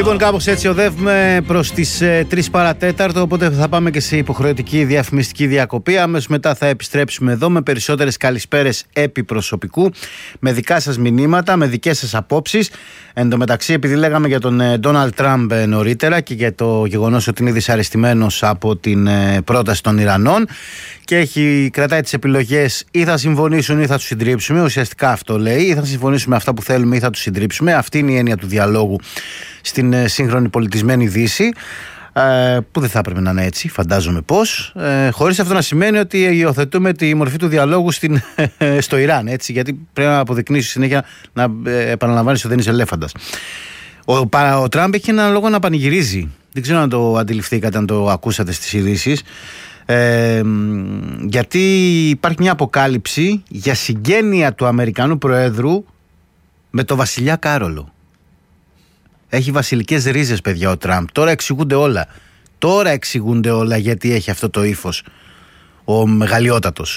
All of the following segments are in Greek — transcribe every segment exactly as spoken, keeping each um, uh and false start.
Λοιπόν, κάπως έτσι οδεύουμε προς τις ε, τρεις παρατέταρτο, οπότε θα πάμε και σε υποχρεωτική διαφημιστική διακοπή. Αμέσως μετά θα επιστρέψουμε εδώ με περισσότερες καλησπέρες επί προσωπικού, με δικά σας μηνύματα, με δικές σας απόψεις. Εν τω μεταξύ, επειδή λέγαμε για τον Ντόναλντ Τραμπ ε, νωρίτερα και για το γεγονός ότι είναι δυσαρεστημένος από την ε, πρόταση των Ιρανών και έχει, κρατάει τις επιλογές, ή θα συμφωνήσουν ή θα τους συντρίψουμε. Ουσιαστικά αυτό λέει, ή θα συμφωνήσουμε με αυτά που θέλουμε ή θα τους συντρίψουμε. Αυτή είναι η έννοια του διαλόγου στην ε, σύγχρονη πολιτισμένη Δύση, ε, που δεν θα έπρεπε να είναι έτσι, φαντάζομαι πως, ε, χωρίς αυτό να σημαίνει ότι υιοθετούμε τη μορφή του διαλόγου στην, ε, στο Ιράν, έτσι, γιατί πρέπει να αποδεικνύσει συνέχεια να ε, επαναλαμβάνεις ότι δεν είσαι ελέφαντας. Ο, ο Τραμπ έχει έναν λόγο να πανηγυρίζει, δεν ξέρω αν το αντιληφθήκατε, αν το ακούσατε στις ειδήσεις, ε, γιατί υπάρχει μια αποκάλυψη για συγγένεια του Αμερικανού Προέδρου με το βασιλιά Κάρολο. Έχει βασιλικές ρίζες, παιδιά, ο Τραμπ. Τώρα εξηγούνται όλα. Τώρα εξηγούνται όλα γιατί έχει αυτό το ύφος ο μεγαλειότατος.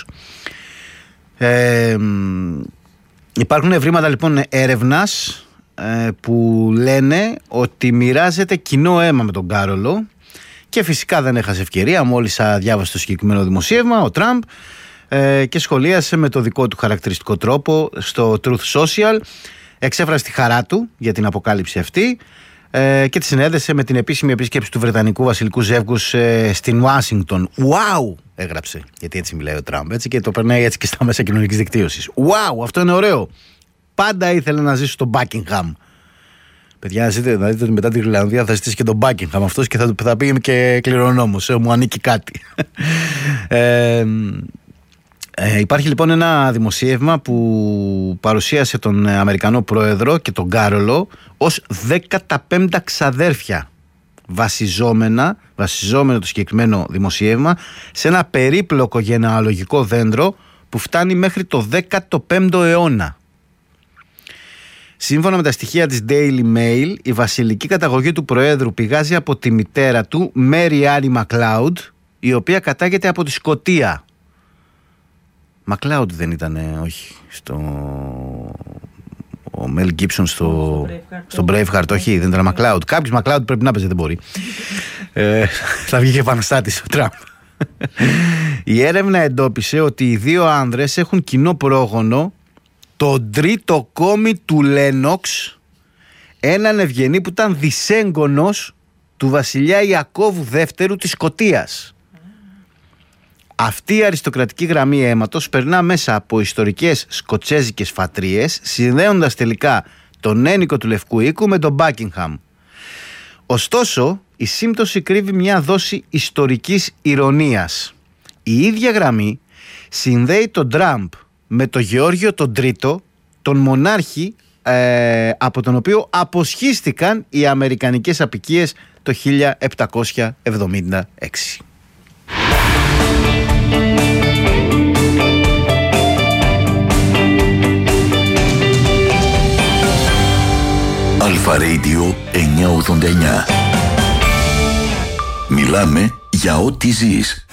Ε, υπάρχουν ευρήματα λοιπόν έρευνας ε, που λένε ότι μοιράζεται κοινό αίμα με τον Κάρολο και φυσικά δεν έχασε ευκαιρία. Μόλις διάβασε το συγκεκριμένο δημοσίευμα ο Τραμπ ε, και σχολίασε με το δικό του χαρακτηριστικό τρόπο στο Truth Social. Εξέφρασε τη χαρά του για την αποκάλυψη αυτή ε, και τη συνέδεσε με την επίσημη επίσκεψη του Βρετανικού βασιλικού ζεύγους ε, στην Ουάσιγκτον. Wow! Έγραψε, γιατί έτσι μιλάει ο Τραμπ, έτσι, και το περνάει έτσι και στα μέσα κοινωνικής δικτύωσης. Wow! Αυτό είναι ωραίο. Πάντα ήθελε να ζήσει στο Buckingham. Παιδιά, να δείτε, να δείτε ότι μετά την Ιρλανδία θα ζητήσει και τον Buckingham αυτός και θα, θα πήγαινε και κληρονόμος. Ε, μου ανήκει κάτι. ε, Ε, υπάρχει λοιπόν ένα δημοσίευμα που παρουσίασε τον Αμερικανό Πρόεδρο και τον Κάρολο ως δέκατα πέμπτα ξαδέρφια, βασιζόμενα, βασιζόμενο το συγκεκριμένο δημοσίευμα σε ένα περίπλοκο γενεαλογικό δέντρο που φτάνει μέχρι το δέκατο πέμπτο αιώνα. Σύμφωνα με τα στοιχεία της Daily Mail, η βασιλική καταγωγή του Προέδρου πηγάζει από τη μητέρα του, Mary Ann MacLeod, η οποία κατάγεται από τη Σκωτία. Μακλάουντ δεν ήταν, όχι, στο... ο Μέλ Γκίψον στο, στο Braveheart, όχι, δεν ήταν Μακλάουντ. Κάποιος Μακλάουντ πρέπει να παίζει, δεν μπορεί. ε, θα βγει και επαναστάτης ο Τραμπ. Η έρευνα εντόπισε ότι οι δύο άνδρες έχουν κοινό πρόγονο, τον τρίτο κόμι του Λένοξ, έναν ευγενή που ήταν δυσέγγονος του βασιλιά Ιακώβου δεύτερου της Σκωτίας. Αυτή η αριστοκρατική γραμμή αίματος περνά μέσα από ιστορικές σκοτσέζικες φατρίες, συνδέοντας τελικά τον ένικο του Λευκού Οίκου με τον Buckingham. Ωστόσο, η σύμπτωση κρύβει μια δόση ιστορικής ηρωνίας. Η ίδια γραμμή συνδέει τον Τραμπ με τον Γεώργιο τον Τρίτο, τον μονάρχη ε, από τον οποίο αποσχίστηκαν οι αμερικανικές αποικίες το χίλια επτακόσια εβδομήντα έξι. Αλφα Radio εννιακόσια ογδόντα εννιά. Μιλάμε για ό,τι ζεις.